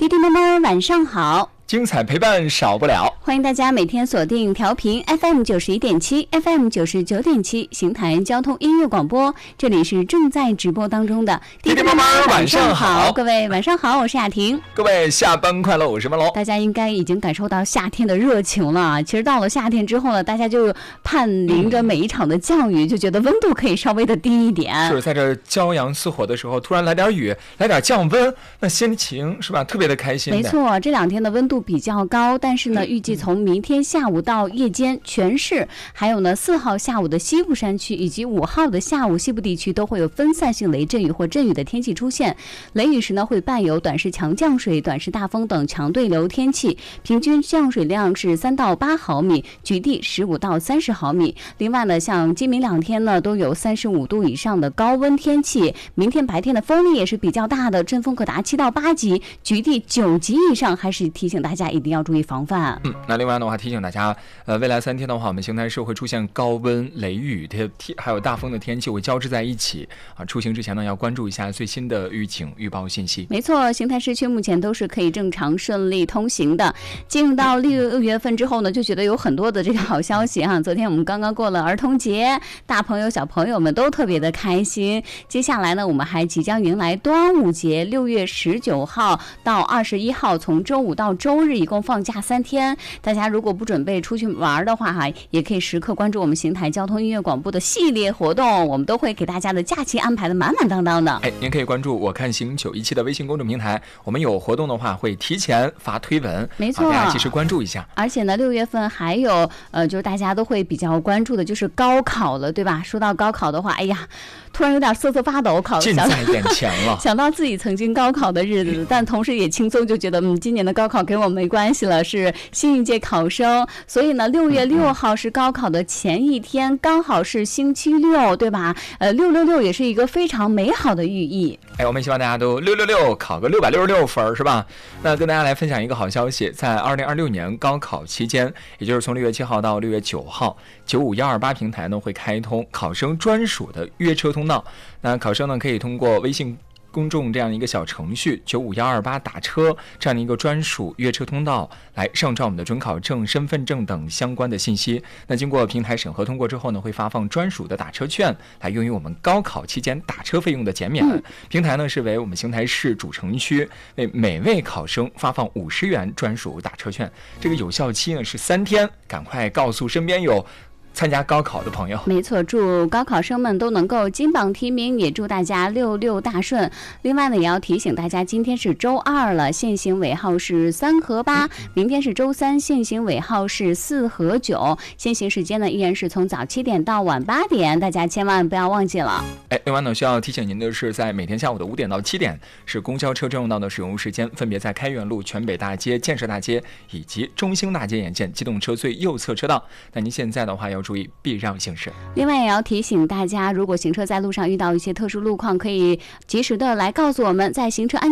弟弟妹妹晚上好， 精彩陪伴少不了， 欢迎大家每天锁定调频 FM91.7 FM99.7 邢台交通音乐广播，这里是正在直播当中的弟弟妹妹晚上好， 各位晚上好，我是雅婷， 各位下班快乐，我是文龙。 大家应该已经感受到夏天的热情了，其实到了夏天之后呢，大家就盼临着每一场的降雨，就觉得温度可以稍微的低一点， 是在这骄阳似火的时候突然来点雨，来点降温，那心情是吧特别的开心的。 没错，这两天的温度比较高，但是呢预计从明天下午到夜间，全市还有呢4号下午的西部山区以及5号的下午西部地区都会有分散性雷阵雨或阵雨的天气出现，雷雨时呢会伴有短时强降水、短时大风等强对流天气，平均降水量是3到8毫米，局地15到30毫米。另外呢，像今明两天呢都有35度以上的高温天气，明天白天的风力也是比较大的，阵风可达7到8级，局地9级以上，还是提醒大家一定要注意防范。 那另外的话提醒大家，未来3天的话，我们邢台市会出现高温、雷雨还有大风的天气会交织在一起啊。出行之前呢，要关注一下最新的预警预报信息。 没错，邢台市区目前都是可以正常顺利通行的。进入到6月份之后呢，就觉得有很多的这个好消息哈。昨天我们刚刚过了儿童节，大朋友小朋友们都特别的开心。接下来呢，我们还即将迎来端午节，6月19号到21号，从周五到周日一共放假3天。大家如果不准备出去玩的话哈，也可以时刻关注我们邢台交通音乐广播的系列活动，我们都会给大家的假期安排的满满当当的。 您可以关注我看行917的微信公众平台，我们有活动的话会提前发推文， 没错， 大家及时关注一下。 而且呢，6月份还有就是大家都会比较关注的就是高考了，对吧？说到高考的话，哎呀，突然有点瑟瑟发抖， 近在眼前了。 想到自己曾经高考的日子，但同时也轻松就觉得，今年的高考跟我没关系了，是新一届考生。所以呢，6月6号是高考的前一天，刚好是星期六，对吧？666也是一个非常美好的寓意。 我们希望大家都666考个666分，是吧？那跟大家来分享一个好消息，在2026年高考期间，也就是从6月7号到6月9号，95128平台呢会开通考生专属的约车通道。那考生呢可以通过微信公众这样一个小程序95128打车这样的一个专属约车通道来上传我们的准考证、身份证等相关的信息。那经过平台审核通过之后呢，会发放专属的打车券来用于我们高考期间打车费用的减免。平台呢是为我们邢台市主城区为每位考生发放50元专属打车券，这个有效期呢是3天，赶快告诉身边有参加高考的朋友。 没错，祝高考生们都能够金榜题名，也祝大家66大顺。另外呢，也要提醒大家，今天是周2了，限行尾号是3和8，明天是周3，限行尾号是4和9，限行时间呢依然是从早7点到晚8点，大家千万不要忘记了。 另外呢，需要提醒您的是，在每天下午的5点到7点是公交车专用道的使用时间，分别在开元路、全北大街、建设大街以及中兴大街沿线机动车最右侧车道。那您现在的话要注意避让行驶。 另外也要提醒大家，如果行车在路上遇到一些特殊路况，可以及时的来告诉我们，在行车安